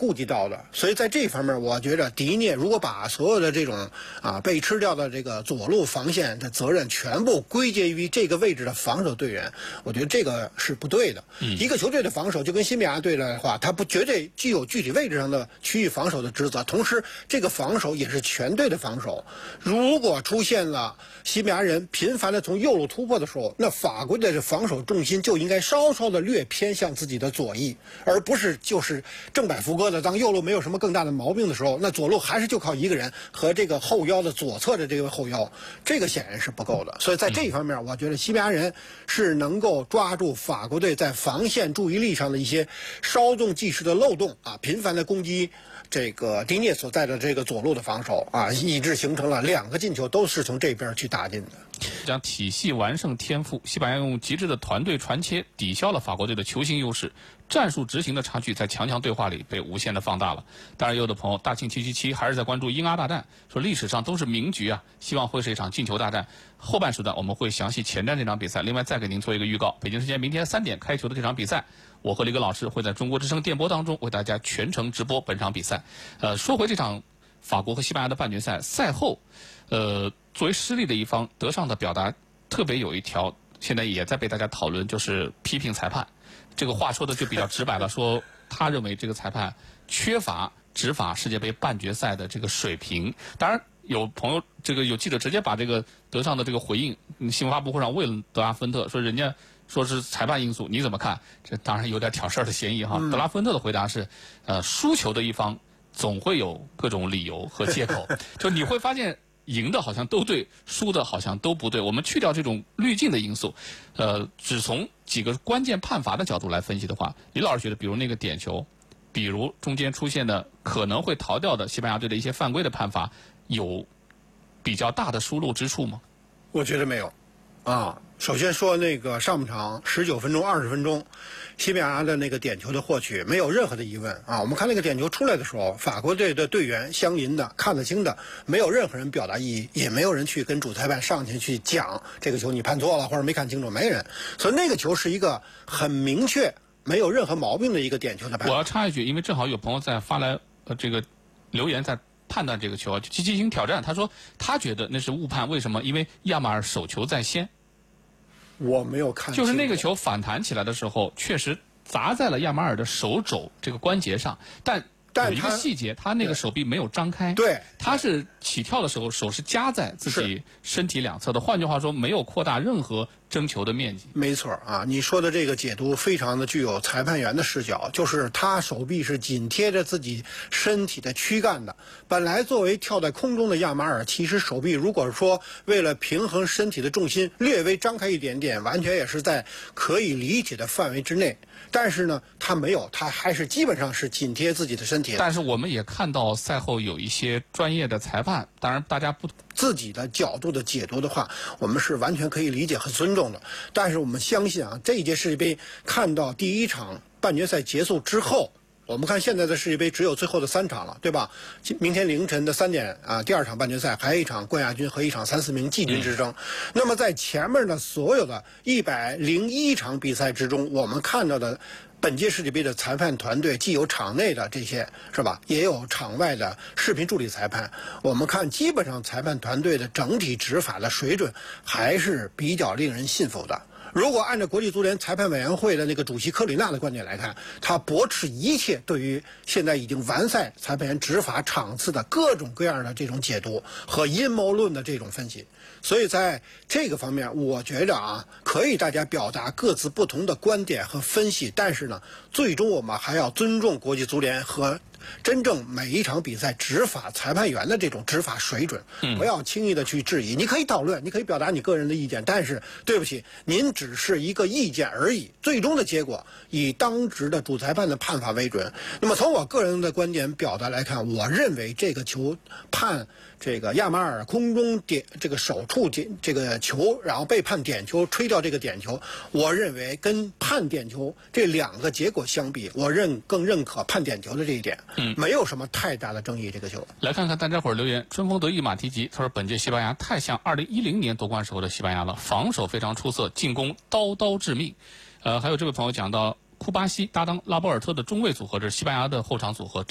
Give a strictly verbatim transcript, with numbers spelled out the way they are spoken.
顾及到的。所以在这方面，我觉得迪涅如果把所有的这种啊被吃掉的这个左路防线的责任全部归结于这个位置的防守队员，我觉得这个是不对的。嗯、一个球队的防守就跟西班牙队的话，他不绝对具有具体位置上的区域防守的职责，同时这个防守也是全队的防守。如果出现了西班牙人频繁的从右路突破的时候，那法国队的防守重心就应该稍稍的略偏向自己的左翼，而不是就是正摆副歌的。当右路没有什么更大的毛病的时候，那左路还是就靠一个人和这个后腰的左侧的这个后腰，这个显然是不够的。所以在这一方面，我觉得西班牙人是能够抓住法国队在防线注意力上的一些稍纵即逝的漏洞啊，频繁的攻击这个迪涅所在的这个左路的防守啊，以致形成了两个进球都是从这边去打进的。 将体系完胜天赋，西班牙用极致的团队传切抵消了法国队的球星优势，战术执行的差距在强强对话里被无限的放大了。当然，有的朋友大庆七七七还是在关注英阿大战，说历史上都是名局啊，希望会是一场进球大战。后半时段我们会详细前瞻这场比赛，另外再给您做一个预告，北京时间明天三点开球的这场比赛，我和李根老师会在中国之声电波当中为大家全程直播本场比赛。呃，说回这场法国和西班牙的半决赛赛后，呃，作为失利的一方，德尚的表达特别有一条，现在也在被大家讨论，就是批评裁判。这个话说的就比较直白了，说他认为这个裁判缺乏执法世界杯半决赛的这个水平。当然，有朋友这个有记者直接把这个德尚的这个回应，新闻发布会上问了德拉芬特，说人家说是裁判因素，你怎么看？这当然有点挑事儿的嫌疑哈。嗯、德拉芬特的回答是，呃，输球的一方总会有各种理由和借口，就你会发现赢的好像都对，输的好像都不对。我们去掉这种滤镜的因素，呃，只从几个关键判罚的角度来分析的话，李老师觉得，比如那个点球，比如中间出现的可能会逃掉的西班牙队的一些犯规的判罚，有比较大的疏漏之处吗？ 我觉得没有。啊，首先说那个上半场十九分钟、二十分钟，西班牙的那个点球的获取没有任何的疑问啊。我们看那个点球出来的时候，法国队的队员相邻的、看得清的，没有任何人表达异议，也没有人去跟主裁判上去去讲这个球你判错了或者没看清楚，没人。所以那个球是一个很明确、没有任何毛病的一个点球的判罚。 我要插一句，因为正好有朋友在发来呃这个留言在判断这个球啊，去进行挑战。他说他觉得那是误判，为什么？因为亚马尔手球在先。 我没有看， 就是那个球反弹起来的时候，确实砸在了亚马尔的手肘这个关节上，但有一个细节，他那个手臂没有张开， 对， 他是起跳的时候手是夹在自己身体两侧的，换句话说，没有扩大任何争球的面积。 没错啊，你说的这个解读非常的具有裁判员的视角，就是他手臂是紧贴着自己身体的躯干的。本来作为跳在空中的亚马尔，其实手臂如果说为了平衡身体的重心略微张开一点点，完全也是在可以理解的范围之内。但是呢，他没有，他还是基本上是紧贴自己的身体的。 但是我们也看到赛后有一些专业的裁判，当然大家不自己的角度的解读的话，我们是完全可以理解和尊重的。但是我们相信啊，这一届世界杯看到第一场半决赛结束之后，我们看现在的世界杯只有最后的三场了，对吧？明天凌晨的三点啊，第二场半决赛还有一场冠亚军和一场三四名季军之争。嗯、那么在前面的所有的一百零一场比赛之中，我们看到的本届世界杯的裁判团队既有场内的这些是吧，也有场外的视频助理裁判。我们看基本上裁判团队的整体执法的水准还是比较令人信服的。如果按照国际足联裁判委员会的那个主席科里纳的观点来看，他驳斥一切对于现在已经完赛裁判员执法场次的各种各样的这种解读和阴谋论的这种分析。所以在这个方面，我觉得啊，可以大家表达各自不同的观点和分析，但是呢，最终我们还要尊重国际足联和真正每一场比赛执法裁判员的这种执法水准，不要轻易的去质疑。你可以讨论，你可以表达你个人的意见，但是对不起，您只是一个意见而已，最终的结果以当值的主裁判的判罚为准。那么从我个人的观点表达来看，我认为这个球判这个亚马尔空中点这个手触点这个球，然后被判点球，吹掉这个点球，我认为跟判点球这两个结果相比，我认更认可判点球的这一点。嗯，没有什么太大的争议。这个球， 来看看大家伙儿留言。春风得意马蹄疾，他说本届西班牙太像二零一零年夺冠时候的西班牙了，防守非常出色，进攻刀刀致命。呃，还有这位朋友讲到库巴西搭档拉波尔特的中卫组合，这是西班牙的后场组合。